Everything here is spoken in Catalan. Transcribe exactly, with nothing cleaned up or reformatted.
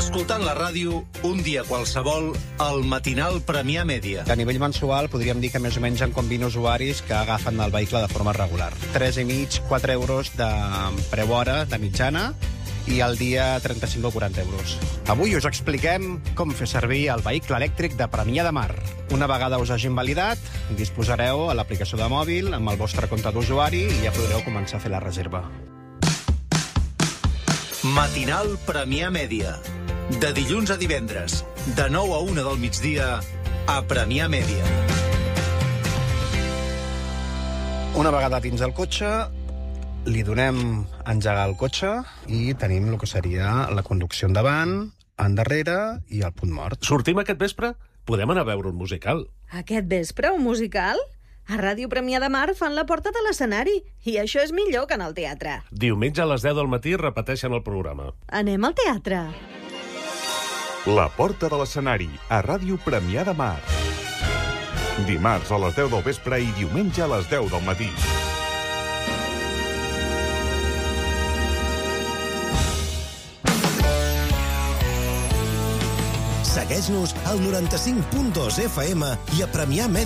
escoltant la ràdio, un dia qualsevol, el matinal Premià Mèdia. A nivell mensual podríem dir que més o menys en com vint usuaris que agafen el vehicle de forma regular. tres i mig, quatre euros de preu hora de mitjana i al dia trenta-cinc o quaranta euros. Avui us expliquem com fer servir el vehicle elèctric de Premià de Mar. Una vegada us hagin validat, disposareu a l'aplicació de mòbil amb el vostre compte d'usuari i ja podreu començar a fer la reserva. Matinal Premià Mèdia. De dilluns a divendres, de nou a una del migdia, a Premià Mèdia. Una vegada dins el cotxe, li donem a engegar el cotxe i tenim el que seria la conducció endavant, endarrere i el punt mort. Sortim aquest vespre? Podem anar a veure un musical. Aquest vespre, un musical? A Ràdio Premià de Mar fan la porta de l'escenari i això és millor que en el teatre. Diumenge a les deu del matí repeteixen el programa. Anem al teatre. La porta de l'escenari, a Ràdio Premià de Mar. Dimarts a les deu del vespre i diumenge a les deu del matí. Segueix-nos al noranta-cinc punt dos F M i a Premià Mèdia.